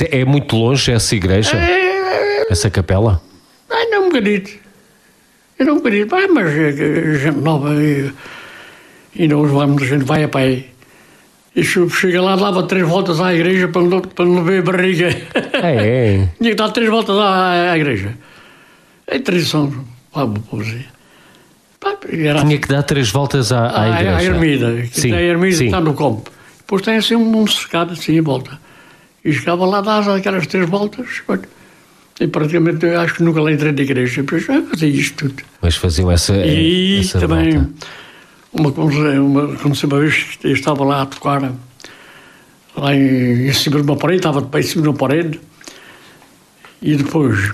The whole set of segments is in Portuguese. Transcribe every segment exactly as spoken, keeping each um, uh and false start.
Mas é, é muito longe essa igreja? É, essa capela? Ai, não um bocadito. Era um bocadito. Ah, mas a gente nova e, e nós vamos, a gente vai a pé. E chega lá, dava três voltas à igreja para não, para não ver a barriga. É, é. Tinha que dar três voltas à, à igreja. É tradição. Era, Tinha que dar três voltas à, à igreja. À ermida. Que sim, tem a ermida sim. que está no campo. Depois tem assim um, um cercado assim em volta. E chegava lá, dava aquelas três voltas. E praticamente eu acho que nunca lá entrei na igreja. Depois eu fazia isto tudo. Mas faziam essa E essa também, volta. uma, uma, aconteceu uma vez que eu estava lá a tocar, lá em, em cima de uma parede, estava de pé em cima de uma parede. E depois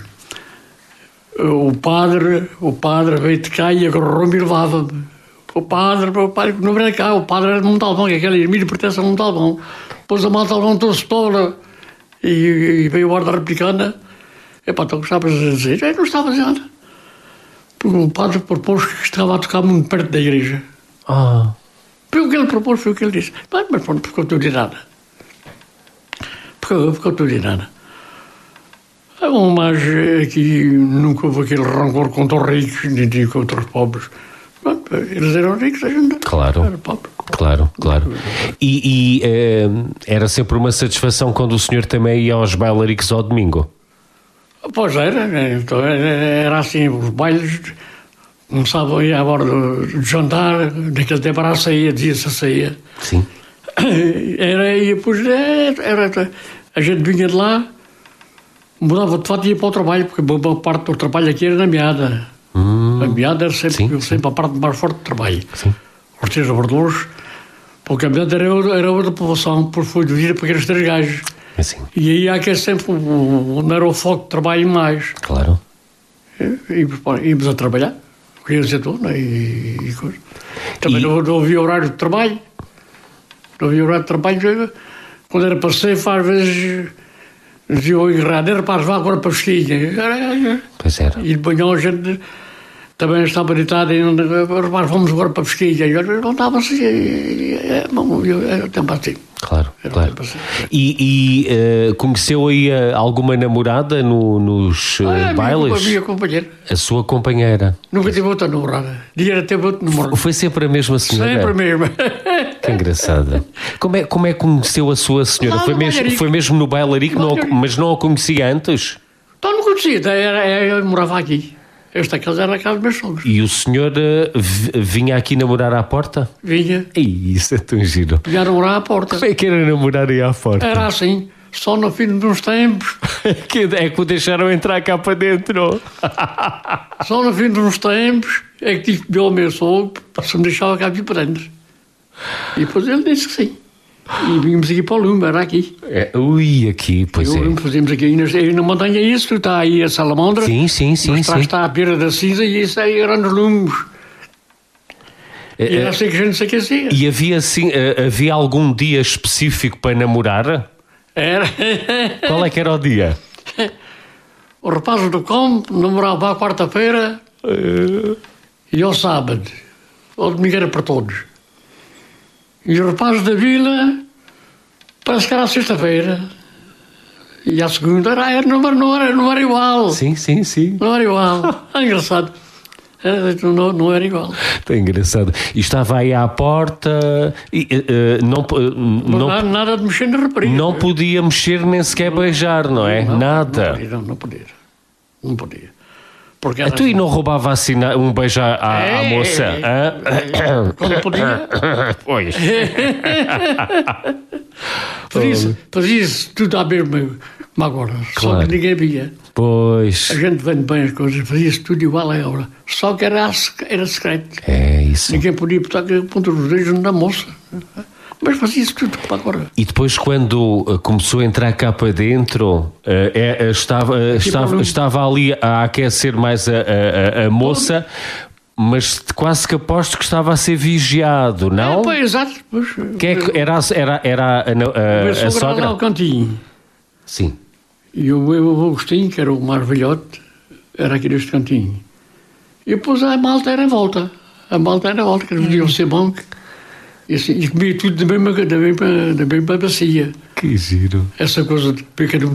o padre, o padre veio de cá e agarrou-me e levava-me. O padre, o padre não era cá, o padre era de Montalvão, que aquele ermida pertence a Montalvão. Depois a Montalvão trouxe toda e, e veio a Guarda Republicana. Epá, então gostavas de dizer? Eu não estava a dizer nada. Porque o padre propôs que estava a tocar muito perto da igreja. Ah. Foi o que ele propôs, foi o que ele disse. Mas, mas pronto, ficou tudo de nada. Ficou, ficou tudo de nada. É bom, mas aqui nunca houve aquele rancor contra os ricos, nem contra os pobres. Eles eram ricos, a gente claro, era pobre. Claro, claro. E, e eh, era sempre uma satisfação quando o senhor também ia aos bailaricos ao domingo? Pois era, então era assim, os bailes começavam a ir à hora do jantar, naquele tempo era a ceia, dizia-se a ceia. Sim. Era, e depois era, era, a gente vinha de lá, mudava de fato e ia para o trabalho, porque a boa parte do trabalho aqui era na meada. Hum, a meada era sempre, sim, sempre sim. a parte mais forte do trabalho. Sim. Os três abordores, porque a meada era, era outra povoação, porque foi dividida para aqueles três gajos. Assim. E aí há que sempre onde era o foco de trabalho mais. Claro. Íamos a trabalhar, queria dizer tudo, e, e coisa. Também e... Não, não havia horário de trabalho. Não havia horário de trabalho. Quando era para ceifar, às vezes dizia eu errado, era para levar agora para a pesquinha. Pois era. E de manhã a gente também estava deitado e vamos agora para a pesquinha. E eu não estava assim, era o tempo assim. Claro, era claro. Assim. E, e uh, conheceu aí uh, alguma namorada no, nos uh, ah, bailes? A minha companheira. A sua companheira? Nunca tive outra namorada. Dia teve outro namorado. Foi sempre a mesma senhora? Sempre a mesma. Que engraçada. Como é, como é que conheceu a sua senhora? Lá foi, mesmo, foi mesmo no bailarico, não, mas não a conhecia antes? Então não conhecia, era, eu morava aqui. Esta casa era a casa dos meus sogros. E o senhor uh, vinha aqui namorar à porta? Vinha. Ih, isso é tão giro. Vinha namorar à porta. Como é que era namorar aí à porta? Era assim, só no fim de uns tempos. É que o deixaram entrar cá para dentro. Só no fim de uns tempos é que tive que ver o meu sogro se me deixava cá vir para dentro. E depois ele disse que sim. E vínhamos aqui para o Lume, era aqui. É, ui, aqui, pois eu, é. Fazíamos aqui na, na montanha isso, está aí a Salamandra. Sim, sim, sim. Mas sim. está a Pira da Cisa e isso aí era nos Lumes. É, e era assim que a gente se aquecia. E havia, assim, havia algum dia específico para namorar? Era. Qual é que era o dia? O rapaz do campo namorava à quarta-feira uh... e ao sábado. O domingo era para todos. E os rapazes da vila, parece que era a sexta-feira. E a segunda era, não, não, era, não era igual. Sim, sim, sim. Não era igual. É engraçado. Não, não era igual. Está engraçado. E estava aí à porta e uh, não, uh, não, não nada de mexer na rapariga. Não podia mexer nem sequer beijar, não é? Não, nada. Não, não podia. Não podia. Porque tu assim... e não roubava assim um beijo à, à, é, à moça? É, é, quando podia. Pois. Fazia-se fazia tudo à mesma como agora. Claro. Só que ninguém via. Pois. A gente vende bem as coisas, fazia-se tudo igual a hora. Só que era, era secreto. É isso. Ninguém podia botar a ponta dos dedos na moça. Mas fazia-se tudo para agora. E depois, quando uh, começou a entrar cá para dentro, uh, é, estava, uh, estava, estava ali a aquecer mais a, a, a moça, mas quase que aposto que estava a ser vigiado, não? É, pois, exato. Pois, que é que era, era, era a, a, a, a sogra? Lá o cantinho. Sim. E o meu avô Agostinho, que era o mais velhote, era aqui neste cantinho. E depois a malta era em volta. A malta era em volta, que eles podiam ser banco. E, assim, e comia tudo da mesma, da mesma, da mesma bacia. Que giro. Essa coisa de pequeno